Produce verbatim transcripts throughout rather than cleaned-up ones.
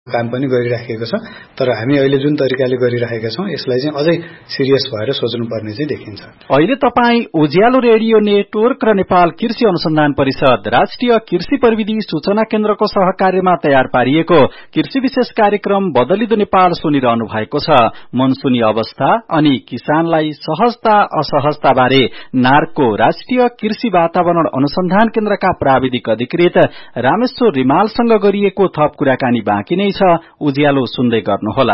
काम पनि गरिराखेको छ। तर हामी अहिले जुन तरिकाले गरिराखेका छौं यसलाई चाहिँ अझै सिरियस भएर सोच्नुपर्ने चाहिँ देखिन्छ। अहिले तपाई उज्यालो रेडियो नेटवर्क र नेपाल कृषि अनुसन्धान परिषद राष्ट्रिय कृषि प्रविधि सूचना केन्द्रको सहकार्यमा तयार पारिएको कृषि विशेष कार्यक्रम बदलिदो नेपाल सुनिरहनु भएको छ। मनसुनी अवस्था अनि किसानलाई सहजता असहजता बारे नार्को राष्ट्रिय कृषि वातावरण अनुसन्धान केन्द्रका प्राविधिक अधिकृत रामेश्वर रिमालसँग गरिएको थप कुराकानी बाँकी नै छ। उज्यालो सुन्दै गर्नुहोला।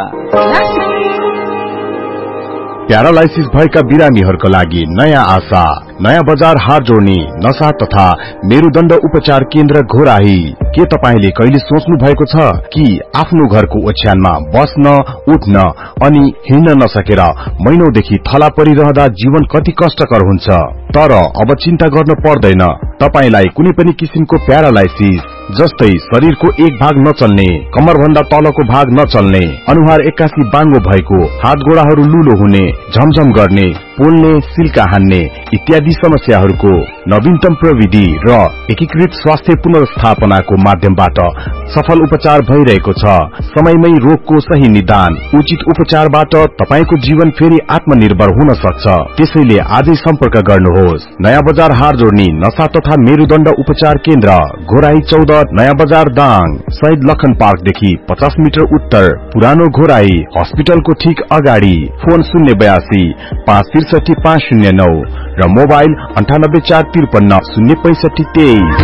प्यारालाइसिस भएका बिरामीहरूका लागि नयाँ आशा, नयाँ बजार हात जोड्ने नशा तथा मेरुदण्ड उपचार केन्द्र घोराही। के तपाईले कहिले सोच्नु भएको छ कि आफ्नो घरको ओछ्यानमा बस्न, उठ्न अनि हिँड्न नसकेर महिनौदेखि थला परिरहँदा जीवन कति कष्टकर हुन्छ? तर अब चिन्ता गर्न पर्दैन। तपाईलाई कुनै पनि किसिमको प्यारालाइसिस जस्तै शरीरको एक भाग नचल्ने, कमर भन्दा तलको भाग नचल्ने, अनुहार एक्कासी बाङ्गो भएको, हात गोडाहरू लुलो हुने, झमझम गर्ने, पोल्ने, सिल्का हान्ने इत्यादि समस्याहरूको नवीनतम प्रविधि र एकीकृत स्वास्थ्य पुनर्स्थापनाको माध्यमबाट सफल उपचार भइरहेको छ। समयमै रोगको सही निदान, उचित उपचारबाट तपाईको जीवन फेरि आत्मनिर्भर हुन सक्छ। त्यसैले आजै सम्पर्क गर्नुहोस्। नयाँ बजार हार जोड्ने नशा तथा मेरुदण्ड उपचार केन्द्र घोराही चौध, नयाँ बजार दाङ, शहीद लखन पार्कदेखि पचास मिटर उत्तर, पुरानो घोराही हस्पिटलको ठीक अगाडि। फोन शून्य बयासी पाँच त्रिसठी पाँच शून्य नौ र मोबाइल अन्ठानब्बे चार त्रिपन्न शून्य पैंसठी तेईस।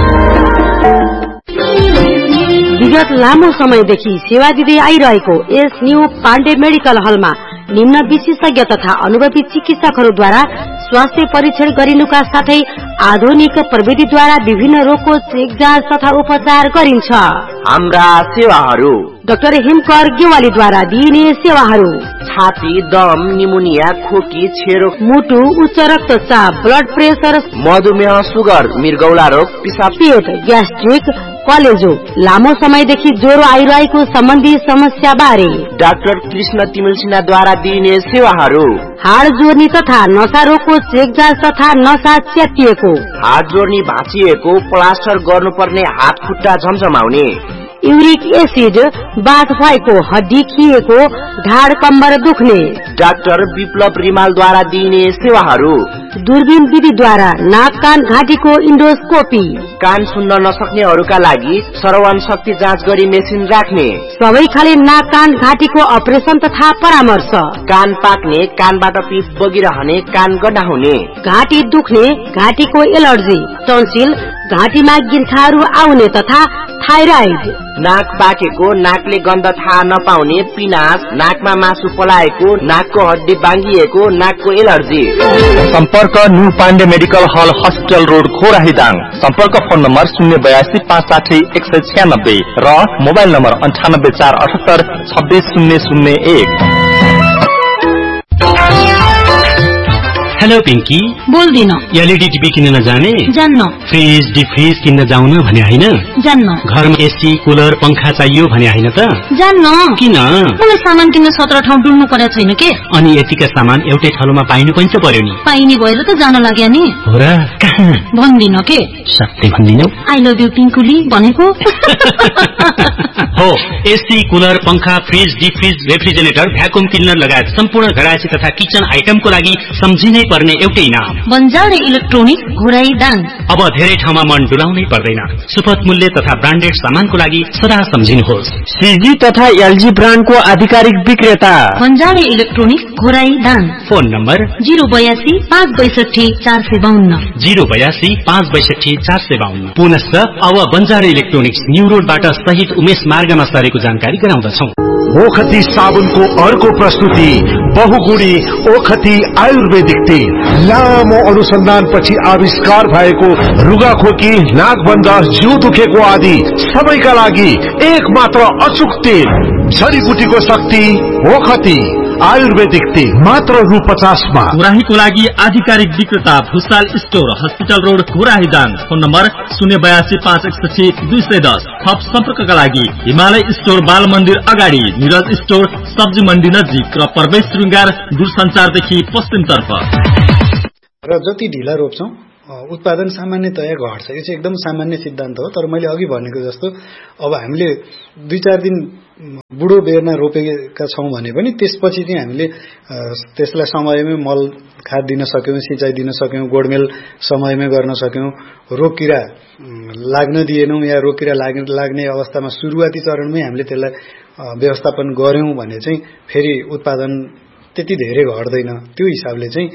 विगत लामो समयदेखि सेवा दिँदै आइरहेको एस न्यू पाण्डे मेडिकल हलमा निम्न विशेषज्ञ तथा अनुभवी चिकित्सकहरूद्वारा स्वास्थ्य परीक्षण गरिनुका साथै आधुनिक प्रविधिद्वारा विभिन्न रोगको चेक जाँच तथा उपचार गरिन्छ। हाम्रा सेवाहरू: डाक्टर हिमकर गेवालीद्वारा दिइने सेवाहरू: छाती, दम, निमोनिया, खोकी, छेरो, मुटु, उच्च रक्तचाप, ब्लड प्रेसर, मधुमेह, सुगर, मृगौला रोग, पिसाब, पेट, ग्यास्ट्रिक, कलेजो, लामो समयदेखि ज्वरो आइरहेको सम्बन्धी समस्या बारे डाक्टर कृष्ण तिमिल सिन्हाद्वारा दिइने सेवाहरू: हाड जोड्ने तथा नशा रोगको चेक जाँच तथा नशा च्यातिएको, हाड जोड्ने भाँचिएको, प्लास्टर गर्नुपर्ने हात खुट्टा झमझमाउने, युरिक एसिड, बाथ भएको, हड्डी खिएको, ढाड कम्बर दुख्ने, डाक्टर विप्लव रिमालद्वारा दिइने सेवाहरू: दूरबीन विधिद्वारा नाक कान घाँटीको इन्डोस्कोपी, कान सुन्न नसक्नेहरूका लागि श्रवण शक्ति जाँच गरी मेसिन राख्ने, सबै खाले नाक कान घाँटीको अपरेसन तथा परामर्श, कान पाक्ने, कानबाट पिप बगिरहने, कान गड्डा हुने, घाँटी दुख्ने, घाँटीको एलर्जी, टन्सिल, घाँटीमा गिर्खाहरू आउने तथा थाइराइड, नाक पाकेको, नाकले गन्ध थाहा नपाउने, पिनास, नाकमा मासु पलाएको, नाकको हड्डी बाङ्गिएको, नाकको एलर्जी। सम्पर्क न्यू पाण्डे मेडिकल हल, हस्पिटल रोड, घोराही दाङ। सम्पर्क फोन नम्बर शून्य बयासी पाँच साठी एक सय छ्यानब्बे र मोबाइल नम्बर अन्ठानब्बे चार अठहत्तर छब्बीस शून्य शून्य एक। हेलो पिंकी, बोल्दिन। एलईडी टिभी किन्न जाने? जान्न। फ्रिज डिफ्रिज किन्न जाउन भने हैन? जान्न। घरमा एसी कुलर पंखा चाहियो भने हैन त? जान्न। किन? मलाई सामान किन्न सत्र ठाउँ डुल्नु पर्या छैन के? अनि यतिका सामान एउटै ठाउँमा पाइनु पनि त पर्यो नि। पाइने भएर त जान लाग्या नि। हो र? कहाँ? भन्दिन के? सत्य भन्दिनौ? आई लभ यु पिंकुली भनेको। हो, एसी कुलर पंखा फ्रिज डिफ्रिज रेफ्रिजरेटर भ्याकुम क्लिनर लगायत सम्पूर्ण घरायसी तथा किचन आइटमको लागि सम्झिनै पर्ने एउटै नाम बन्जारे इलेक्ट्रोनिक घोराही दाङ। अब धेरै ठाउँमा मन डुलाउनै पर्दैन। सुपथ मूल्य तथा ब्रान्डेड सामानको लागि सदा सम्झिनुहोस्। सीजी तथा एलजी ब्रान्डको आधिकारिक विक्रेता बन्जारे electronic Ghorahi Dang. Phone number zero बयासी पाँच बैसठी चार सय बाहन्न जिरो बयासी पाँच बैसठी चार सय बाहन्न। पुनश्च अब बन्जारे इलेक्ट्रोनिक्स न्यू रोडबाट सहित उमेश मार्गमा सरेको जानकारी गराउँदछौ। ओखती साबुनको अर्को प्रस्तुति बहुगुणी ओखती आयुर्वेदिक तेल। लामो अनुसन्धान पछि आविष्कार भएको रुगाखोकी, नाकबन्द, जिउ दुखेको आदि सबैका लागि एक मात्र अचुक तेल। जडीबुटीको शक्ति ओखती आयुर्वेदिक तेल मात्र रु पचासमा। घोराहीको लागि आधिकारिक विक्रेता Bhusal store, hospital road, Ghorahi Dang. Phone number शून्य बयासी पाँच एकसठी दुई सय दस। थप सम्पर्कका लागि हिमालय स्टोर, बाल मन्दिर अगाडि, निरज स्टोर, सब्जी मण्डी नजिक र प्रवेश श्रृंगार दूरसञ्चारदेखि पश्चिमतर्फ। र जति ढिला रोप्छौं उत्पादन सामान्यतया घट्छ। यो चाहिँ एकदम सामान्य सिद्धान्त हो। तर मैले अघि भनेको जस्तो अब हामीले दुई चार दिन बुढो बेरमा रोपेका छौं भने पनि त्यसपछि चाहिँ हामीले त्यसलाई समयमै मल खाद दिन सक्यौं, सिंचाइ दिन सक्यौं, गोडमेल समयमै गर्न सक्यौं, रोग किरा लाग्न दिएनौं या रोग किरा लाग्ने अवस्थामा सुरुवाती चरणमै हामीले त्यसलाई व्यवस्थापन गर्यौं भने चाहिँ फेरि उत्पादन त्यति धेरै घट्दैन। त्यो हिसाबले चाहिँ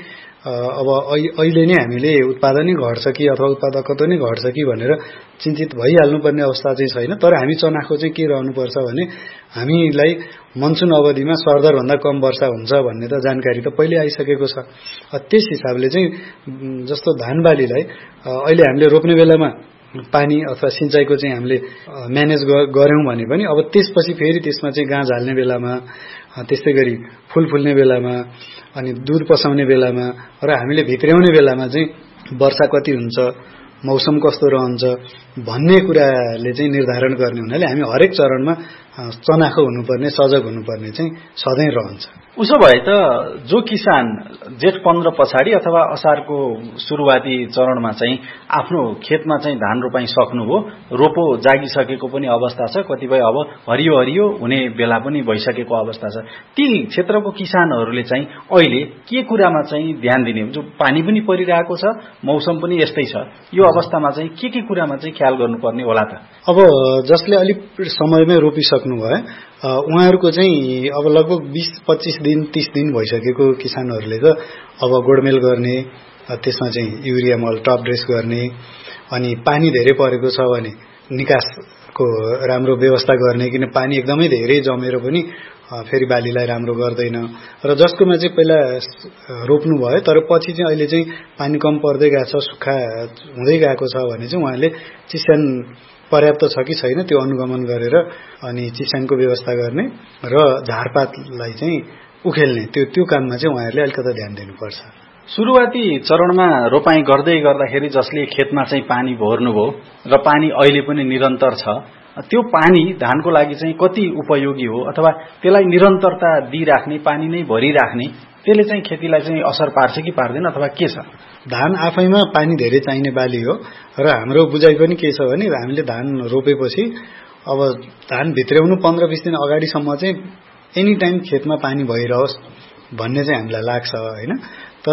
अब अहिले नै हामीले उत्पादनै घट्छ कि अथवा उत्पादकत्व नै घट्छ कि भनेर चिन्तित भइहाल्नुपर्ने अवस्था चाहिँ छैन। तर हामी चनाखो चाहिँ के रहनुपर्छ भने हामीलाई मनसुन अवधिमा सरदरभन्दा कम वर्षा हुन्छ भन्ने त जानकारी त पहिले आइसकेको छ। त्यस हिसाबले चाहिँ जस्तो धान बालीलाई अहिले हामीले रोप्ने बेलामा पानी अथवा सिंचाइको चाहिँ हामीले म्यानेज गर्यौं भने पनि अब त्यसपछि फेरि त्यसमा चाहिँ गाँस हाल्ने बेलामा, त्यस्तै गरी फूल फुल्ने बेलामा अनि दूध पसाउने बेलामा र हामीले भित्र्याउने बेलामा चाहिँ वर्षा कति हुन्छ, मौसम कस्तो रहन्छ भन्ने कुराले चाहिँ निर्धारण गर्ने हुनाले हामी हरेक चरणमा चनाखो हुनुपर्ने, सजग हुनुपर्ने चाहिँ सधैँ रहन्छ। उसो भए त जो किसान जेठ पन्ध्र पछाडि अथवा असारको सुरुवाती चरणमा चाहिँ आफ्नो खेतमा चाहिँ धान रोपाई सक्नु हो, रोपो जागिसकेको पनि अवस्था छ, कतिपय अब हरियो हरियो हुने बेला पनि भइसकेको अवस्था छ, ती क्षेत्रको किसानहरूले चाहिँ अहिले के कुरामा चाहिँ ध्यान दिने? जो पानी पनि परिरहेको छ, मौसम पनि यस्तै छ, यो अवस्थामा चाहिँ के के कुरामा चाहिँ ख्याल गर्नुपर्ने होला त? अब जसले अलिक समयमै रोपिसक्नु भयो उहाँहरूको चाहिँ अब लगभग बीस पच्चीस दिन तीस दिन भइसकेको किसानहरूले त अब गोडमेल गर्ने, त्यसमा चाहिँ युरिया मल टप ड्रेस गर्ने, अनि पानी धेरै परेको छ भने निकासको राम्रो व्यवस्था गर्ने, किन पानी एकदमै धेरै जमेर पनि फेरि बालीलाई राम्रो गर्दैन। र जसकोमा चाहिँ पहिला रोप्नु भयो तर पछि चाहिँ अहिले चाहिँ पानी कम पर्दै गएको छ, सुक्खा हुँदै गएको छ भने चाहिँ उहाँले चिस्यान पर्याप्त छ कि छैन त्यो अनुगमन गरेर अनि चिस्यानको व्यवस्था गर्ने र झारपातलाई चाहिँ उखेल्ने त्यो त्यो काममा चाहिँ उहाँहरूले अलिकति ध्यान दिनुपर्छ। सुरुवाती चरणमा रोपाई गर्दै गर्दाखेरि जसले खेतमा चाहिँ पानी भर्नुभयो र पानी अहिले पनि निरन्तर छ, त्यो पानी धानको लागि चाहिँ कति उपयोगी हो अथवा त्यसलाई निरन्तरता दिइराख्ने, पानी नै भरिराख्ने, त्यसले चाहिँ खेतीलाई चाहिँ असर पार्छ कि पार्दैन अथवा के छ? धान आफैमा पानी धेरै चाहिने बाली हो र हाम्रो बुझाइ पनि के छ भने हामीले धान रोपेपछि अब धान भित्र्याउनु पन्ध्र बीस दिन अगाडिसम्म चाहिँ एनी टाइम खेतमा पानी भइरहोस् भन्ने चाहिँ हामीलाई लाग्छ होइन। तर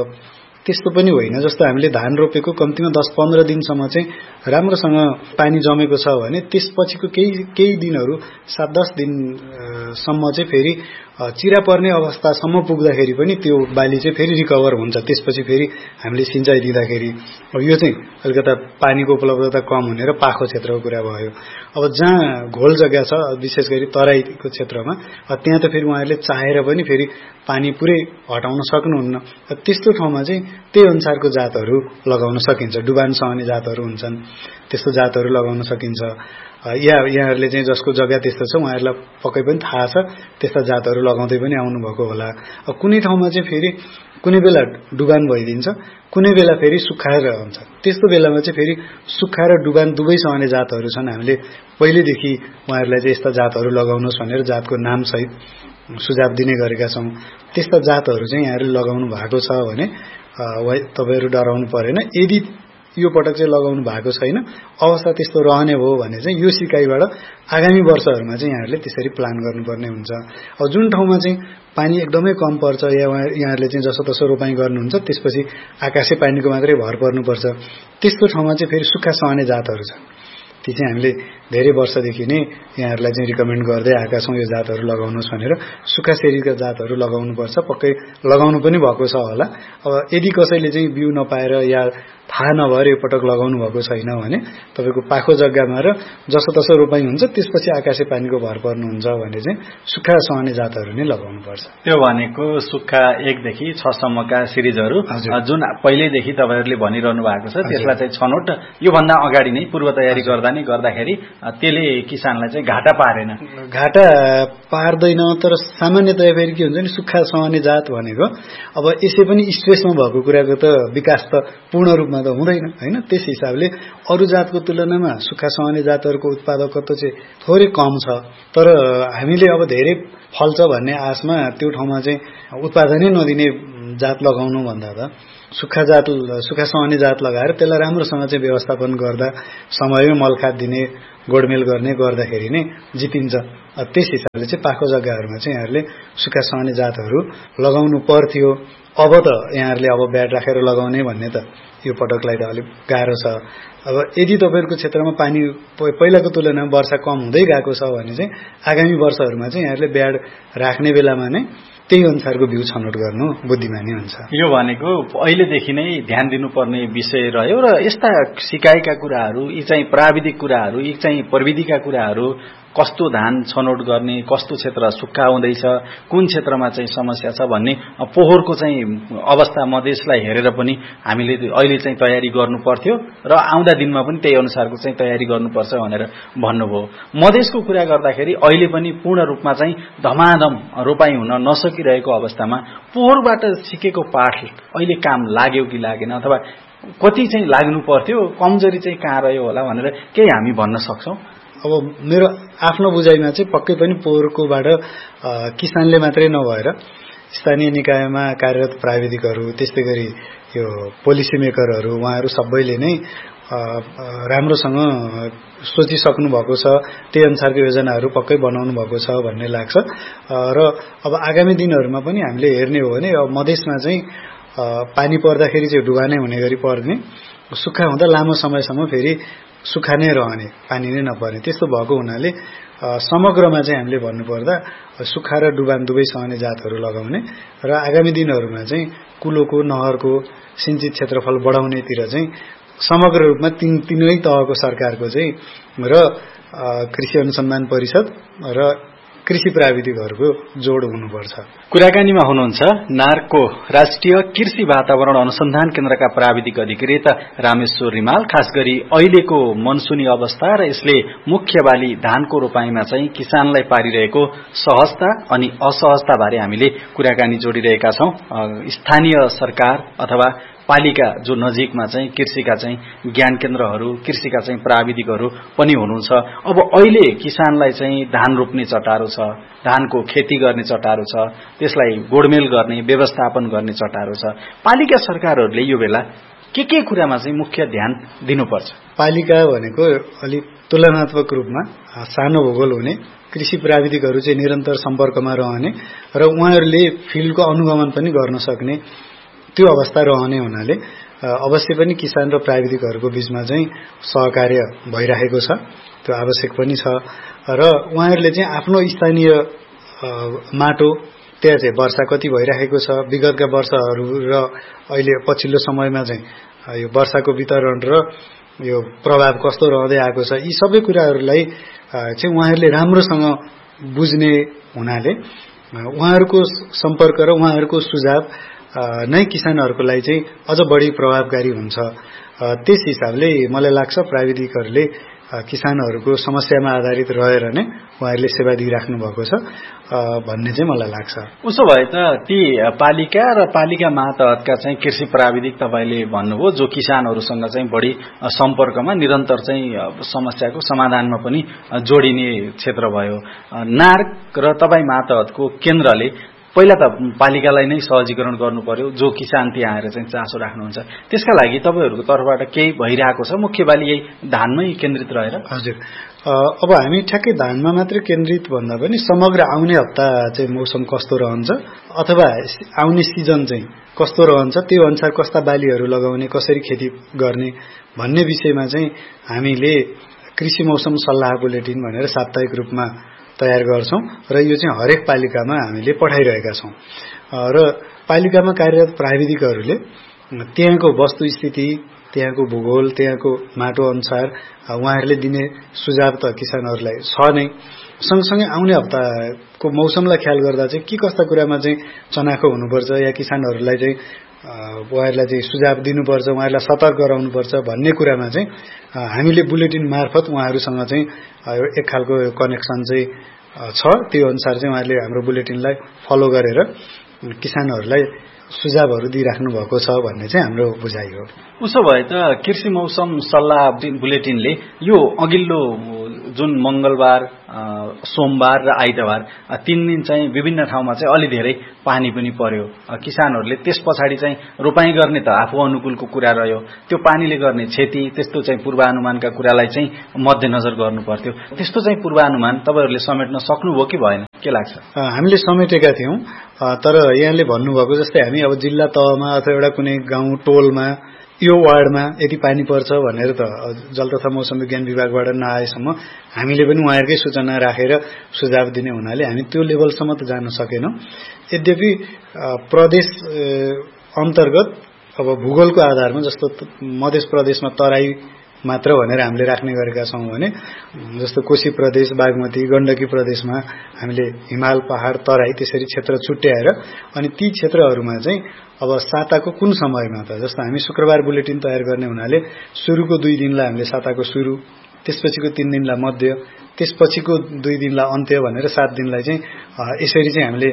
त्यस्तो पनि होइन। जस्तो हामीले धान रोपेको कम्तीमा दस पन्ध्र दिनसम्म चाहिँ राम्रोसँग पानी जमेको छ भने त्यसपछिको केही केही दिनहरू सात दस दिनसम्म चाहिँ फेरि चिरा पर्ने अवस्थासम्म पुग्दाखेरि पनि त्यो बाली चाहिँ फेरि रिकभर हुन्छ। त्यसपछि फेरि हामीले सिंचाइ दिँदाखेरि अब यो चाहिँ अलिकता पानीको उपलब्धता कम हुने र पाखो क्षेत्रको कुरा भयो। अब जहाँ घोल जग्गा छ विशेष गरी तराईको क्षेत्रमा त्यहाँ त फेरि उहाँहरूले चाहेर पनि फेरि पानी पुरै हटाउन सक्नुहुन्न। त्यस्तो ठाउँमा चाहिँ त्यही अनुसारको जातहरू लगाउन सकिन्छ। डुबान सहने जातहरू हुन्छन्, त्यस्तो जातहरू लगाउन सकिन्छ। या यहाँहरूले चाहिँ जसको जग्गा त्यस्तो छ उहाँहरूलाई पक्कै पनि थाहा छ, त्यस्ता जातहरू लगाउँदै पनि आउनुभएको होला। अब कुनै ठाउँमा चाहिँ फेरि कुनै बेला डुबान भइदिन्छ, कुनै बेला फेरि सुक्खाएर हुन्छ। त्यस्तो बेलामा चाहिँ फेरि सुक्खा र डुबान दुवै सहने जातहरू छन्। हामीले पहिलेदेखि उहाँहरूलाई चाहिँ यस्ता जातहरू लगाउनुहोस् भनेर जातको नामसहित सुझाव दिने गरेका छौँ। त्यस्ता जातहरू चाहिँ यहाँहरूले लगाउनु भएको छ भने तपाईँहरू डराउनु परेन। यदि यो पटक चाहिँ लगाउनु भएको छैन, अवस्था त्यस्तो रहने भयो भने चाहिँ यो सिकाइबाट आगामी वर्षहरूमा चाहिँ यहाँहरूले त्यसरी प्लान गर्नुपर्ने हुन्छ। अब जुन ठाउँमा चाहिँ पानी एकदमै कम पर्छ या यहाँहरूले चाहिँ जसो तसो रोपाई गर्नुहुन्छ त्यसपछि आकाशे पानीको मात्रै भर पर्नुपर्छ, त्यस्तो ठाउँमा चाहिँ फेरि सुक्खा सहने जातहरू छ। ती चाहिँ हामीले धेरै वर्षदेखि नै यहाँहरूलाई चाहिँ रिकमेन्ड गर्दै आएका छौँ यो जातहरू लगाउनुहोस् भनेर। सुक्खा सेरीका जातहरू लगाउनुपर्छ, पक्कै लगाउनु पनि भएको छ होला। अब यदि कसैले चाहिँ बिउ नपाएर या थाहा नभएर यो पटक लगाउनु भएको छैन भने तपाईँको पाखो जग्गामा र जसो तसो रोपाई हुन्छ त्यसपछि आकाशे पानीको भर पर्नुहुन्छ भने चाहिँ सुक्खा सहने जातहरू नै लगाउनुपर्छ। त्यो भनेको सुक्खा एकदेखि छसम्मका सिरिजहरू जुन पहिल्यैदेखि तपाईँहरूले भनिरहनु भएको छ त्यसलाई चाहिँ छनौट योभन्दा अगाडि नै पूर्व तयारी गर्दा नै गर्दाखेरि त्यसले किसानलाई चाहिँ घाटा पारेन? घाटा पार्दैन, तर सामान्यतया फेरि के हुन्छ नि सुक्खा सहने जात भनेको अब यसै पनि स्ट्रेसमा भएको कुराको त विकास त पूर्ण रूपमा त हुँदैन होइन। त्यस हिसाबले अरू जातको तुलनामा सुक्खा सहने जातहरूको उत्पादकत्व चाहिँ थोरै कम छ। तर हामीले अब धेरै फल्छ भन्ने आशमा त्यो ठाउँमा चाहिँ उत्पादनै नदिने जात लगाउनु भन्दा त सुक्खा जात सुक्खा सहने जात लगाएर त्यसलाई राम्रोसँग चाहिँ व्यवस्थापन गर्दा समयमै मलखाद दिने गोडमेल गर्ने गर्दाखेरि नै जितिन्छ। त्यस हिसाबले चाहिँ पाखो जग्गाहरूमा चाहिँ यहाँहरूले सुक्खा सहने जातहरू लगाउनु पर्थ्यो। अब त यहाँहरूले अब ब्याड राखेर लगाउने भन्ने त यो पटकलाई त अलिक गाह्रो छ। अब यदि तपाईँहरूको क्षेत्रमा पानी पहिलाको तुलनामा वर्षा कम हुँदै गएको छ भने चाहिँ आगामी वर्षहरूमा चाहिँ यहाँहरूले ब्याड राख्ने बेलामा नै त्यही अनुसारको बिउ छनौट गर्नु बुद्धिमानी हुन्छ। यो भनेको अहिलेदेखि नै ध्यान दिनुपर्ने विषय रह्यो र यस्ता सिकाइका कुराहरू, यी चाहिँ प्राविधिक कुराहरू, यी चाहिँ प्रविधिका कुराहरू, कस्तो धान छनौट गर्ने, कस्तो क्षेत्र सुक्खा हुँदैछ, कुन क्षेत्रमा चाहिँ समस्या छ भन्ने पोहोरको चाहिँ अवस्था मधेसलाई हेरेर पनि हामीले अहिले चाहिँ तयारी गर्नु पर्थ्यो र आउँदा दिनमा पनि त्यही अनुसारको चाहिँ तयारी गर्नुपर्छ भनेर भन्नुभयो। मधेसको कुरा गर्दाखेरि अहिले पनि पूर्ण रूपमा चाहिँ धमाधम रोपाई हुन नसकिरहेको अवस्थामा पोहोरबाट सिकेको पाठ अहिले काम लाग्यो कि लागेन, अथवा कति चाहिँ लाग्नु पर्थ्यो, कमजोरी चाहिँ कहाँ रह्यो होला भनेर केही हामी भन्न सक्छौं? अब मेरो आफ्नो बुझाइमा चाहिँ पक्कै पनि पोहोरकोबाट किसानले मात्रै नभएर स्थानीय निकायमा कार्यरत प्राविधिकहरू, त्यस्तै गरी यो पोलिसी मेकरहरू, उहाँहरू सबैले नै राम्रोसँग सोचिसक्नु भएको छ। त्यही अनुसारको योजनाहरू पक्कै बनाउनु भएको छ भन्ने लाग्छ। र अब आगामी दिनहरूमा पनि हामीले हेर्ने हो भने अब मधेसमा चाहिँ पानी पर्दाखेरि चाहिँ डुबा नै हुने गरी पर्ने, सुक्खा हुँदा लामो समयसम्म फेरि सुक्खा नै रहने, पानी नै नपर्ने, त्यस्तो भएको हुनाले समग्रमा चाहिँ हामीले भन्नुपर्दा सुक्खा र डुबान दुवै सहने जातहरू लगाउने र आगामी दिनहरूमा चाहिँ कुलोको, नहरको सिंचित क्षेत्रफल बढाउनेतिर चाहिँ समग्र रूपमा तीन तीनै तहको सरकारको चाहिँ र कृषि अनुसन्धान परिषद र कृषि प्राविधिकहरूको जोड हुनुपर्छ। कुराकानीमा हुनुहुन्छ नार्कको राष्ट्रिय कृषि वातावरण अनुसन्धान केन्द्रका प्राविधिक अधिकृत रामेश्वर रिमाल। खास गरी अहिलेको मनसुनी अवस्था र यसले मुख्य बाली धानको रोपाईमा चाहिँ किसानलाई पारिरहेको सहजता अनि असहजता बारे हामीले कुराकानी जोडिरहेका छौं। स्थानीय सरकार अथवा पालिका जो नजिकमा चाहिँ कृषिका चाहिँ ज्ञान केन्द्रहरू, कृषिका चाहिँ प्राविधिकहरू पनि हुनुहुन्छ। अब अहिले किसानलाई चाहिँ धान रोप्ने चटारो छ, धानको खेती गर्ने चटारो छ, त्यसलाई गोडमेल गर्ने, व्यवस्थापन गर्ने चटारो छ। पालिका सरकारहरूले यो बेला के के कुरामा चाहिँ मुख्य ध्यान दिनुपर्छ? पालिका भनेको अलि तुलनात्मक रूपमा सानो भूगोल हुने, कृषि प्राविधिकहरू चाहिँ निरन्तर सम्पर्कमा रहने र उहाँहरूले फिल्डको अनुगमन पनि गर्न सक्ने त्यो अवस्था रहने हुनाले अवश्य पनि किसान र प्राविधिकहरूको बीचमा चाहिँ सहकार्य भइरहेको छ। त्यो आवश्यक पनि छ र उहाँहरूले चाहिँ आफ्नो स्थानीय माटो, त्यहाँ चाहिँ वर्षा कति भइरहेको छ, विगतका वर्षहरू र अहिले पछिल्लो समयमा चाहिँ यो वर्षाको वितरण र यो प्रभाव कस्तो रहँदै आएको छ, यी सबै कुराहरूलाई चाहिँ उहाँहरूले राम्रोसँग बुझ्ने हुनाले उहाँहरूको सम्पर्क र उहाँहरूको सुझाव नै किसानहरूको लागि चाहिँ अझ बढी प्रभावकारी हुन्छ। त्यस हिसाबले मलाई लाग्छ प्राविधिकहरूले किसानहरूको समस्यामा आधारित रहेर नै उहाँहरूले सेवा दिइराख्नु भएको छ भन्ने चाहिँ मलाई लाग्छ। उसो भए त ती पालिका र पालिका मातहतका चाहिँ कृषि प्राविधिक तपाईले भन्नुभयो जो किसानहरूसँग चाहिँ बढी सम्पर्कमा निरन्तर चाहिँ समस्याको समाधानमा पनि जोडिने क्षेत्र भयो। नार्क र तपाई मातहतको केन्द्रले पहिला त पालिकालाई नै सहजीकरण गर्नु पर्यो, जो किसान त्यहाँ आएर चाहिँ चासो राख्नुहुन्छ। त्यसका लागि तपाईहरूको तर्फबाट केही भइरहेको छ? मुख्य बाली यही धानमै केन्द्रित रहेर? हजुर, अब हामी ठ्याक्कै धानमा मात्रै केन्द्रित भन्दा पनि समग्र आउने हप्ता चाहिँ मौसम कस्तो रहन्छ अथवा आउने सिजन चाहिँ कस्तो रहन्छ, त्यो अनुसार कस्ता बालीहरू लगाउने, कसरी खेती गर्ने भन्ने विषयमा चाहिँ हामीले कृषि मौसम सल्लाह बुलेटिन भनेर साप्ताहिक रूपमा तयार गर्छौं र यो चाहिँ हरेक पालिकामा हामीले पठाइरहेका छौं र पालिकामा कार्यरत प्राविधिकहरूले त्यहाँको वस्तुस्थिति, त्यहाँको भूगोल, त्यहाँको माटो अनुसार उहाँहरूले दिने सुझाव त किसानहरूलाई छ नै। सँगसँगै आउने हप्ताको मौसमलाई ख्याल गर्दा चाहिँ के कस्ता कुरामा चाहिँ चनाखो हुनुपर्छ या किसानहरूलाई चाहिँ उहाँहरूलाई चाहिँ सुझाव दिनुपर्छ, उहाँहरूलाई सतर्क गराउनुपर्छ भन्ने कुरामा चाहिँ हामीले बुलेटिन मार्फत उहाँहरूसँग चाहिँ एक खालको कनेक्सन चाहिँ छ। त्यो अनुसार चाहिँ उहाँहरूले हाम्रो बुलेटिनलाई फलो गरेर किसानहरूलाई सुझावहरू दिइराख्नु भएको छ भन्ने चाहिँ हाम्रो बुझाइ हो। उसो भए त कृषि मौसम सल्लाह बुलेटिनले यो अघिल्लो जुन मंगलबार सोमबार र आइतबार तीन दिन चाहिँ विभिन्न ठाउँमा चाहिँ अलि धेरै पानी पनि पर्यो किसानहरूले त्यस पछाडि चाहिँ रोपाई गर्ने त आफू अनुकूलको कुरा रह्यो त्यो पानीले गर्ने क्षति त्यस्तो चाहिँ पूर्वानुमानका कुरालाई चाहिँ मध्यनजर गर्नु पर्थ्यो त्यस्तो चाहिँ पूर्वानुमान तपाईहरुले समेट्न सक्नुभयो कि भएन के लाग्छ हामीले समेटेका थियौं तर यहाँले भन्नुभएको जस्तै हामी अब जिल्ला तहमा अथवा एउटा कुनै गाउँ टोलमा यो वार्डमा यदि पानी पर्छ भनेर त जल तथा मौसम विज्ञान विभागबाट नआएसम्म हामीले पनि उहाँहरुकै सूचना राखेर सुझाव दिने हुनाले हामी त्यो लेभलसम्म त जान सकेनौं यद्यपि प्रदेश अन्तर्गत अब भूगोलको आधारमा जस्तो मध्य प्रदेशमा तराई मात्र भनेर हामीले राख्ने गरेका छौं भने जस्तो कोशी प्रदेश बागमती गण्डकी प्रदेशमा हामीले हिमाल पहाड तराई त्यसरी क्षेत्र छुट्याएर अनि ती क्षेत्रहरुमा चाहिँ अब साताको कुन समयमा त जस्तो हामी शुक्रबार बुलेटिन तयार गर्ने हुनाले सुरुको दुई दिनलाई हामीले साताको सुरु त्यसपछिको तीन दिनलाई मध्य त्यसपछिको दुई दिनलाई अन्त्य भनेर सात दिनलाई चाहिँ यसरी चाहिँ हामीले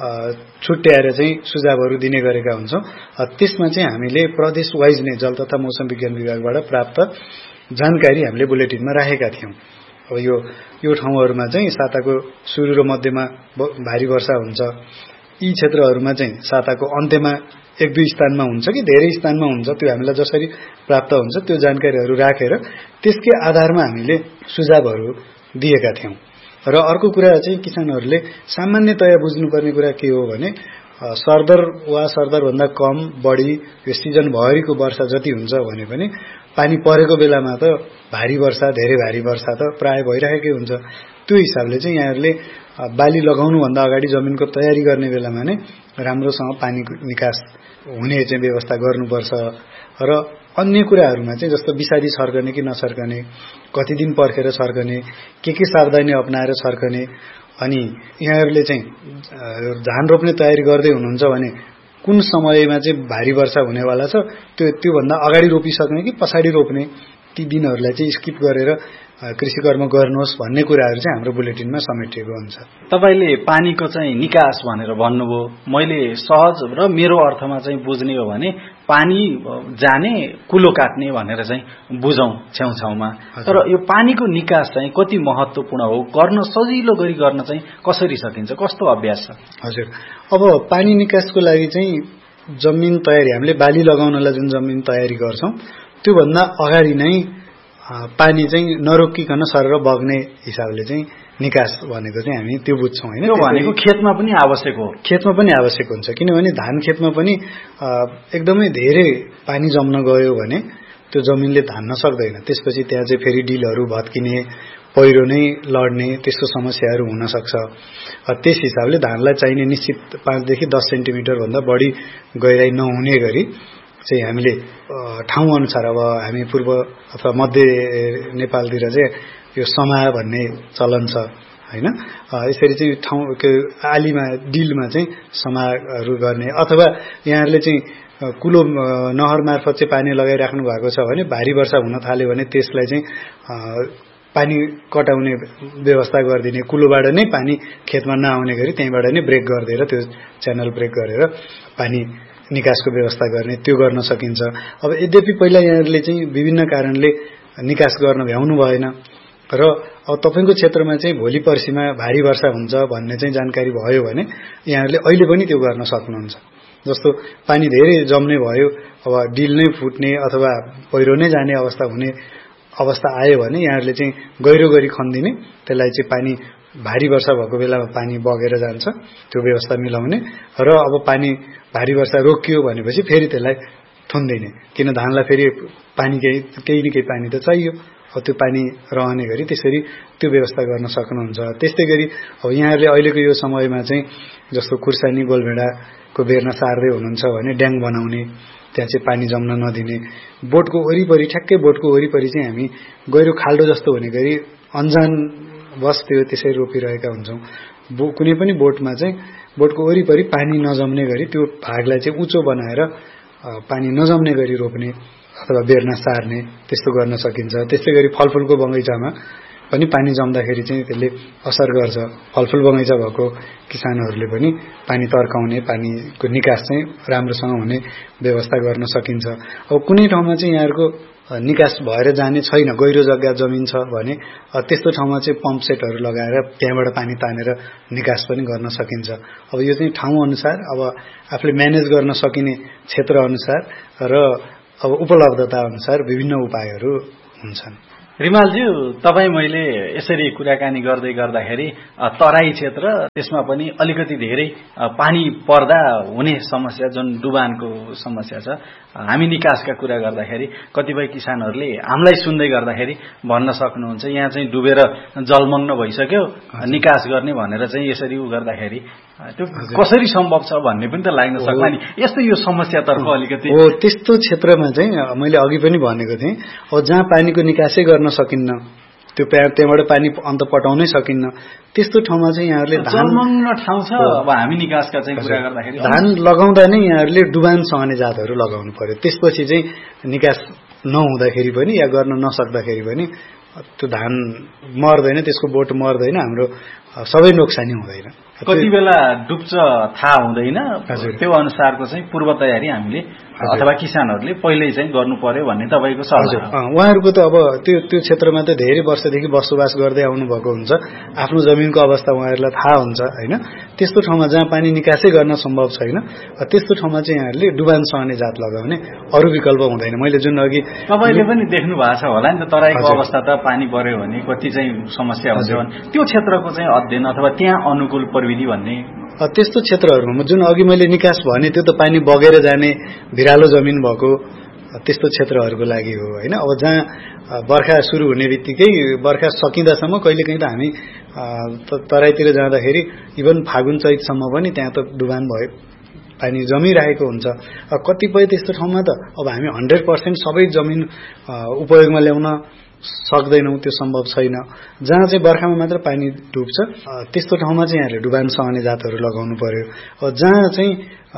छुट्याएर चाहिँ सुझावहरू दिने गरेका हुन्छौं त्यसमा चाहिँ हामीले प्रदेश वाइज नै जल तथा मौसम विज्ञान विभागबाट प्राप्त जानकारी हामीले बुलेटिनमा राखेका थियौं अब यो यो ठाउँहरुमा चाहिँ साताको सुरु र मध्यमा भारी वर्षा हुन्छ यी क्षेत्रहरुमा चाहिँ साताको अन्त्यमा एक दुई स्थानमा हुन्छ कि धेरै स्थानमा हुन्छ त्यो हामीलाई जसरी प्राप्त हुन्छ त्यो जानकारीहरु राखेर त्यसकै आधारमा हामीले सुझावहरू दिएका थियौं र अर्को कुरा चाहिँ किसानहरुले सामान्यतया बुझ्नुपर्ने कुरा के हो भने सरदर वा सरदर भन्दा कम बढी यो सिजन भरिको वर्षा जति हुन्छ भने पनि पानी परेको बेलामा त भारी वर्षा धेरै भारी वर्षा त प्राय भइरहेकै हुन्छ त्यो हिसाबले चाहिँ यहाँहरुले बाली लगाउनु भन्दा अगाडि जमिनको तयारी गर्ने बेलामा नै राम्रोसँग पानीको निकास हुने चाहिँ व्यवस्था गर्नुपर्छ र अन्य कुराहरुमा चाहिँ जस्तो बिसादी छर्कने कि नछर्कने कति दिन पर्खेर छर्कने के के सावधानी अपनाएर छर्कने अनि यहाँहरुले चाहिँ धान रोप्ने तयारी गर्दै हुनुहुन्छ भने कुन समयमा चाहिँ भारी वर्षा हुनेवाला छ त्यो त्यो भन्दा अगाडि रोपिसक्ने कि पछाडी रोप्ने ती दिनहरुलाई चाहिँ स्किप गरेर कृषि कर्म गर्नुहोस् भन्ने कुराहरु चाहिँ हाम्रो बुलेटिनमा समेटिएको हुन्छ तपाईले पानीको चाहिँ निकास भनेर भन्नुभयो मैले सहज र मेरो अर्थमा चाहिँ बुझ्ने हो भने पानी जाने कुलो काट्ने भनेर चाहिँ बुझौं छेउछाउमा तर यो पानीको निकास चाहिँ कति महत्त्वपूर्ण हो गर्न सजिलो गरी गर्न चाहिँ कसरी सकिन्छ कस्तो अभ्यास छ हजुर अब पानी निकासको लागि चाहिँ जमिन तयारी हामीले बाली लगाउनलाई जुन जमिन तयारी गर्छौं त्यो भन्दा अगाडि नै पानी चाहिँ नरोकिकन सरर बग्ने हिसाबले चाहिँ निकास भनेको चाहिँ हामी त्यो बुझ्छौं हैन त्यो भनेको खेतमा पनि आवश्यक हो खेतमा पनि आवश्यक हुन्छ किनभने धान खेतमा पनि एकदमै धेरै पानी जम्न गयो भने त्यो जमिनले धान्न सक्दैन त्यसपछि त्यहाँ चाहिँ फेरि डिलहरु भत्किने पहिरो नै लड्ने त्यस्तो समस्याहरू हुन सक्छ त्यस हिसाबले धानलाई चाहिने निश्चित पाँच देखि दस सेन्टिमिटर भन्दा बढी गहिराई नहुने गरी चाहिँ हामीले ठाउँ अनुसार अब हामी पूर्व अथवा मध्य नेपालतिर चाहिँ यो समा भन्ने चलन छ हैन यसरी चाहिँ ठाउँ आलीमा डिलमा चाहिँ समाहरू गर्ने अथवा यहाँहरुले चाहिँ कुलो नहर मार्फत चाहिँ पानी लगाइराख्नु भएको छ भने भारी वर्षा हुन थाल्यो भने त्यसलाई चाहिँ पानी कटाउने व्यवस्था गरिदिने कुलोबाट नै पानी खेतमा नआउने गरी त्यहीबाट नै ब्रेक गरिदिएर त्यो च्यानल ब्रेक गरेर पानी निकासको व्यवस्था गर्ने त्यो गर्न सकिन्छ अब यद्यपि पहिला यहाँहरुले चाहिँ विभिन्न कारणले निकास गर्न भ्याउनु भएन र अब तपाईको क्षेत्रमा चाहिँ भोलि पर्सिमा भारी वर्षा हुन्छ भन्ने चाहिँ जानकारी भयो भने यहाँहरुले अहिले पनि त्यो गर्न सक्नुहुन्छ जस्तो पानी धेरै जम्ने भयो अब डिल नै फुट्ने अथवा पहिरो नै जाने अवस्था हुने अवस्था आयो भने यहाँहरुले चाहिँ गहिरो गरी खन्दिने त्यसलाई चाहिँ पानी भारी वर्षा भएको बेलामा पानी बगेर जान्छ त्यो व्यवस्था मिलाउने र अब पानी भारी वर्षा रोकियो भनेपछि फेरि त्यसलाई थुन्दिने किन धानलाई फेरि पानी केही केही न केही पानी त चाहियो अब त्यो पानी रहने गरी त्यसरी त्यो व्यवस्था गर्न सक्नुहुन्छ त्यस्तै गरी अब यहाँहरुले अहिलेको यो समयमा चाहिँ जस्तो खुर्सानी गोलभेडाको बेर्ना सार्दै हुनुहुन्छ भने ड्याङ बनाउने त्यहाँ चाहिँ पानी जम्न नदिने बोटको वरिपरि ठ्याक्कै बोटको वरिपरि चाहिँ हामी गहिरो खाल्डो जस्तो हुने गरी अन्जान बस त्यो त्यसरी रोपिरहेका हुन्छौं कुनै पनि बोटमा चाहिँ बोटको वरिपरि पानी नजम्ने गरी त्यो भागलाई चाहिँ उच्चो बनाएर पानी नजम्ने गरी रोप्ने अथवा बेर्ना सार्ने त्यस्तो गर्न सकिन्छ त्यस्तै गरी फलफुलको बगैँचामा पनि पानी जम्दाखेरि चाहिँ त्यसले असर गर्छ फलफुल बगैँचा भएको किसानहरूले पनि पानी तर्काउने पानीको निकास चाहिँ राम्रोसँग हुने व्यवस्था गर्न सकिन्छ अब कुनै ठाउँमा चाहिँ यहाँहरुको निकास भएर जाने छैन, गहिरो जग्गा जमिन छ भने त्यस्तो ठाउँमा चाहिँ पम्प सेटहरू लगाएर त्यहाँबाट पानी तानेर निकास पनि गर्न सकिन्छ। अब यो चाहिँ ठाउँ अनुसार, अब आफूले म्यानेज गर्न सकिने क्षेत्र अनुसार र अब उपलब्धता अनुसार विभिन्न उपायहरू हुन्छन्। रिमालज्यू, तपाईँ मैले यसरी कुराकानी गर्दै गर्दाखेरि तराई क्षेत्र, त्यसमा पनि अलिकति धेरै पानी पर्दा हुने समस्या जुन डुबानको समस्या छ, हामी निकासका कुरा गर्दाखेरि कतिपय किसानहरूले हामीलाई सुन्दै गर्दाखेरि भन्न सक्नुहुन्छ यहाँ चाहिँ डुबेर जलमग्न भइसक्यो, निकास गर्ने भनेर चाहिँ यसरी उ गर्दाखेरि त्यो कसरी सम्भव छ भन्ने पनि त लाग्न सक्ला नि। यस्तो यो समस्यातर्फ अलिकति हो। त्यस्तो क्षेत्रमा चाहिँ मैले अघि पनि भनेको थिएँ, अब जहाँ पानीको निकासै गर्न सकिन्न, त्यो त्यहाँबाट पानी अन्त पटाउनै सकिन्न, त्यस्तो ठाउँमा चाहिँ यहाँहरूले जलमग्न ठाउँ छ। अब हामी निकासका चाहिँ कुरा गर्दाखेरि धान लगाउँदा नै यहाँहरूले डुबान सहने जातहरू लगाउनु पर्यो। त्यसपछि चाहिँ निकास नहुँदाखेरि पनि या गर्न नसक्दाखेरि पनि त्यो धान मर्दैन, त्यसको बोट मर्दैन, हाम्रो सबै नोक्सानी हुँदैन। कति बेला डुब्छ थाहा हुँदैन, त्यो अनुसारको चाहिँ पूर्व तयारी हामीले अथवा किसानहरूले पहिल्यै चाहिँ गर्नु पर्यो भन्ने तपाईँको सल्लाह। उहाँहरूको त अब त्यो त्यो क्षेत्रमा त धेरै वर्षदेखि बसोबास गर्दै आउनु भएको हुन्छ, आफ्नो जमिनको अवस्था उहाँहरूलाई थाहा हुन्छ होइन। त्यस्तो ठाउँमा जहाँ पानी निकासै गर्न सम्भव छैन, त्यस्तो ठाउँमा चाहिँ यहाँहरूले डुबान सहने जात लगाउने अरू विकल्प हुँदैन। मैले जुन अघि तपाईँले पनि देख्नु भएको छ होला नि त, तराईको अवस्था त पानी पर्यो भने कति चाहिँ समस्या हुन्छ भने त्यो क्षेत्रको चाहिँ अध्ययन अथवा त्यहाँ अनुकूल प्रविधि भन्ने त्यस्तो क्षेत्रहरूमा जुन अघि मैले निकास भने त्यो त पानी बगेर जाने भिरालो जमिन भएको त्यस्तो क्षेत्रहरूको लागि हो होइन। अब जहाँ बर्खा सुरु हुने बित्तिकै बर्खा सकिँदासम्म कहिलेकाहीँ त हामी तराईतिर जाँदाखेरि इभन फागुन चैतसम्म पनि त्यहाँ त डुबान भयो, पानी जमिरहेको हुन्छ। कतिपय त्यस्तो ठाउँमा त अब हामी हन्ड्रेड पर्सेन्ट सबै जमिन उपयोगमा ल्याउन सक्दैनौँ, त्यो सम्भव छैन। जहाँ चाहिँ बर्खामा मात्र पानी डुब्छ त्यस्तो ठाउँमा चाहिँ यहाँले डुबान सहने जातहरू लगाउनु पर्यो। जहाँ चाहिँ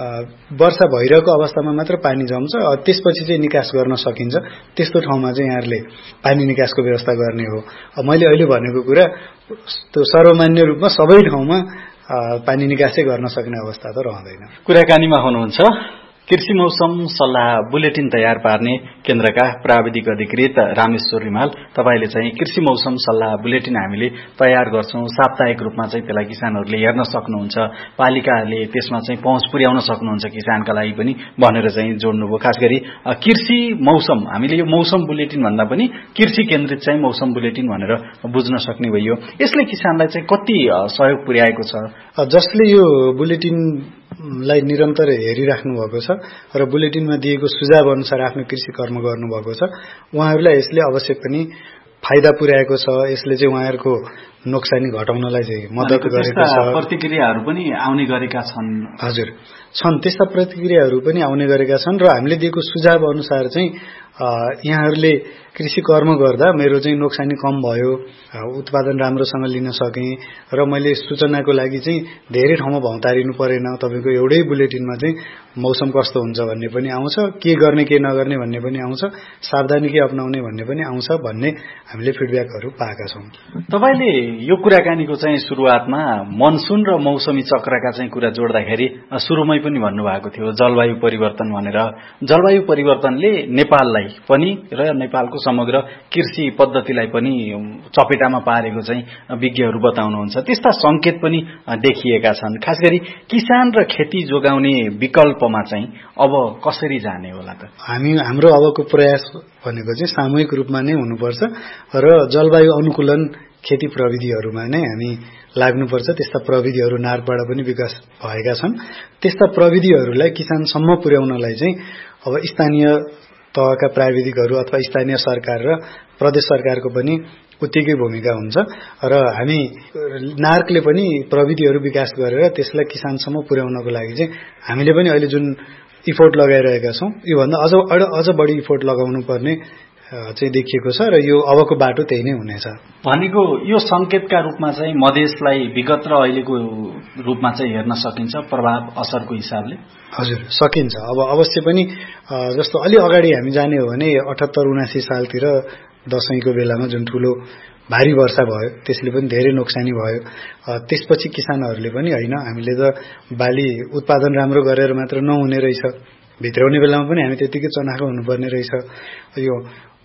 वर्षा भइरहेको अवस्थामा मात्र पानी जम्छ त्यसपछि चाहिँ निकास गर्न सकिन्छ, त्यस्तो ठाउँमा चाहिँ यहाँले पानी निकासको व्यवस्था गर्ने हो। मैले अहिले भनेको कुरा त्यो सर्वमान्य रूपमा सबै ठाउँमा पानी निकासै गर्न सक्ने अवस्था त रहँदैन। कुराकानीमा हुनुहुन्छ कृषि मौसम सल्लाह बुलेटिन तयार पार्ने केन्द्रका प्राविधिक अधिकृत रामेश्वर रिमाल। तपाईले चाहिँ कृषि मौसम सल्लाह बुलेटिन हामीले तयार गर्छौं, साप्ताहिक रूपमा चाहिँ त्यसलाई किसानहरूले हेर्न सक्नुहुन्छ, पालिकाले त्यसमा चाहिँ पहुँच पुर्याउन सक्नुहुन्छ किसानका लागि पनि भनेर चाहिँ जोड्नुभयो। खास गरी कृषि मौसम, हामीले यो मौसम बुलेटिन भन्दा पनि कृषि केन्द्रित चाहिँ मौसम बुलेटिन भनेर बुझ्न सक्ने भयो। यसले किसानलाई चाहिँ कति सहयोग पुर्याएको छ? जसले यो बुलेटिन लाई निरन्तर हेरिराख्नु भएको छ र बुलेटिनमा दिएको सुझाव अनुसार आफ्नो कृषि कर्म गर्नुभएको छ, उहाँहरूलाई यसले अवश्य पनि फाइदा पुर्याएको छ। यसले चाहिँ उहाँहरूको नोक्सानी घटाउनलाई चाहिँ मद्दत गरेको छ। प्रतिक्रियाहरू पनि आउने गरेका छन्। हजुर छन्, त्यस्ता प्रतिक्रियाहरू पनि आउने गरेका छन् र हामीले दिएको सुझाव अनुसार चाहिँ यहाँहरूले कृषि कर्म गर्दा मेरो चाहिँ नोक्सानी कम भयो, उत्पादन राम्रोसँग लिन सकेँ र मैले सूचनाको लागि चाहिँ धेरै ठाउँमा भौतारिनु परेन, तपाईँको एउटै बुलेटिनमा चाहिँ मौसम कस्तो हुन्छ भन्ने पनि आउँछ, के गर्ने के नगर्ने भन्ने पनि आउँछ, सावधानी के अपनाउने भन्ने पनि आउँछ भन्ने हामीले फिडब्याकहरू पाएका छौँ। तपाईँले यो कुराकानीको चाहिँ सुरुवातमा मनसुन र मौसमी चक्रका चाहिँ कुरा जोड्दाखेरि सुरुमै पनि भन्नुभएको थियो जलवायु परिवर्तन भनेर। जलवायु परिवर्तनले नेपाललाई पनि र नेपालको समग्र कृषि पद्धतिलाई पनि चपेटामा पारेको चाहिँ विज्ञहरू बताउनुहुन्छ। त्यस्ता संकेत पनि देखिएका छन्। खास गरी किसान र खेती जोगाउने विकल्पमा चाहिँ अब कसरी जाने होला त? हामी हाम्रो अबको प्रयास भनेको चाहिँ सामूहिक रूपमा नै हुनुपर्छ र जलवायु अनुकूलन खेती प्रविधिहरूमा नै हामी लाग्नुपर्छ। त्यस्ता प्रविधिहरू नार्कबाट पनि विकास भएका छन्। त्यस्ता प्रविधिहरूलाई किसानसम्म पुर्याउनलाई चाहिँ अब स्थानीय तहका प्राविधिकहरू अथवा स्थानीय सरकार र प्रदेश सरकारको पनि उत्तिकै भूमिका हुन्छ र हामी नार्कले पनि प्रविधिहरू विकास गरेर त्यसलाई किसानसम्म पुर्याउनको लागि चाहिँ हामीले पनि अहिले जुन इफोर्ट लगाइरहेका छौँ योभन्दा अझ अझ बढी इफोर्ट लगाउनु पर्ने चाहिँ देखिएको छ र यो अबको बाटो त्यही नै हुनेछ। भनेको यो संकेतका रूपमा चाहिँ मधेसलाई विगत र अहिलेको रूपमा चाहिँ हेर्न सकिन्छ प्रभाव असरको हिसाबले? हजुर सकिन्छ। अब अवश्य पनि जस्तो अलि अगाडि हामी जाने हो भने अठहत्तर उनासी सालतिर दशैंको बेलामा जुन ठुलो भारी वर्षा भयो त्यसले पनि धेरै नोक्सानी भयो। त्यसपछि किसानहरूले पनि होइन हामीले त बाली उत्पादन राम्रो गरेर मात्र नहुने रहेछ, भित्राउने बेलामा पनि हामी त्यतिकै चनाखो हुनुपर्ने रहेछ, यो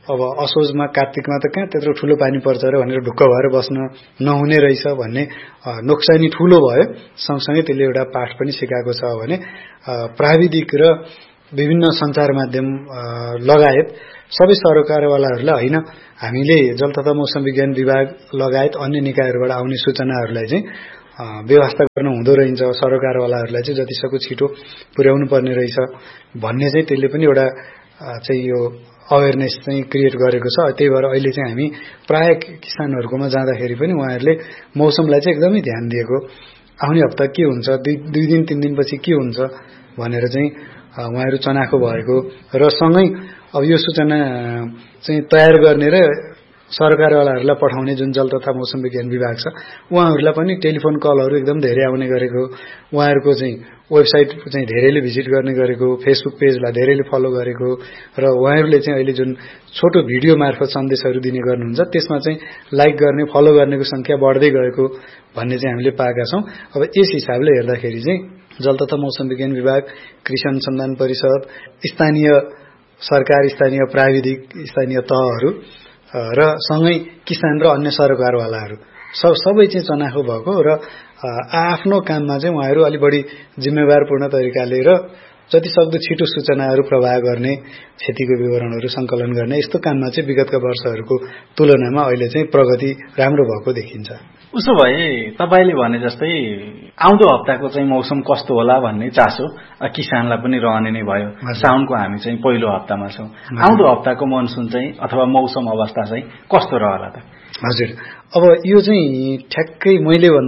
अब असोजमा कार्तिकमा त कहाँ त्यत्रो ठुलो पानी पर्छ र भनेर ढुक्क भएर बस्न नहुने रहेछ भन्ने नोक्सानी ठुलो भयो। सँगसँगै त्यसले एउटा पाठ पनि सिकाएको छ भने प्राविधिक र विभिन्न सञ्चार माध्यम लगायत सबै सरकारवालाहरूलाई होइन, हामीले जल तथा मौसम विज्ञान विभाग लगायत अन्य निकायहरूबाट आउने सूचनाहरूलाई चाहिँ व्यवस्था गर्न हुँदो रहेछ, सरकारवालाहरूलाई चाहिँ जतिसक्दो छिटो पुर्याउनु पर्ने रहेछ भन्ने चाहिँ त्यसले पनि एउटा चाहिँ यो अवेरनेस चाहिँ क्रिएट गरेको छ। त्यही भएर अहिले चाहिँ हामी प्राय किसानहरूकोमा जाँदाखेरि पनि उहाँहरूले मौसमलाई चाहिँ एकदमै ध्यान दिएको, आउने हप्ता के हुन्छ, दुई दुई दिन तीन दिनपछि के हुन्छ भनेर चाहिँ उहाँहरू चनाखो भएको र सँगै अब यो सूचना चाहिँ तयार गर्ने र सरकारवालाहरूलाई पठाउने जुन जल तथा मौसम विज्ञान विभाग छ उहाँहरूलाई पनि टेलिफोन कलहरू एकदम धेरै आउने गरेको, उहाँहरूको चाहिँ वेबसाइट चाहिँ धेरैले भिजिट गर्ने गरेको, फेसबुक पेजलाई धेरैले फलो गरेको र उहाँहरूले चाहिँ अहिले जुन छोटो भिडियो मार्फत सन्देशहरू दिने गर्नुहुन्छ त्यसमा चाहिँ लाइक गर्ने फलो गर्नेको संख्या बढ्दै गएको भन्ने चाहिँ हामीले पाएका छौँ। अब यस हिसाबले हेर्दाखेरि चाहिँ जल तथा मौसम विज्ञान विभाग, कृषि अनुसन्धान परिषद, स्थानीय सरकार, स्थानीय प्राविधिक, स्थानीय तहहरू र सँगै किसान र अन्य सरकारवालाहरू सब सबै चाहिँ चनाखो भएको र आफ्नो काममा चाहिँ उहाँहरू अलि बढी जिम्मेवारपूर्ण तरिकाले र जति सक्दो छिटो सूचनाहरू प्रवाह गर्ने, क्षतिको विवरणहरू संकलन गर्ने यस्तो काममा चाहिँ विगतका वर्षहरूको तुलनामा अहिले चाहिँ प्रगति राम्रो भएको देखिन्छ। उसो भए तपाईले भने जस्तै आउँदो हप्ताको चाहिँ मौसम कस्तो होला भन्ने चासो किसानलाई पनि रहने नै भयो। साउनको हामी चाहिँ पहिलो हप्तामा छौं। आउँदो हप्ताको मनसुन चाहिँ अथवा मौसम अवस्था चाहिँ कस्तो रहला त? हजुर, अब यो चाहिँ ठ्याक्कै मैले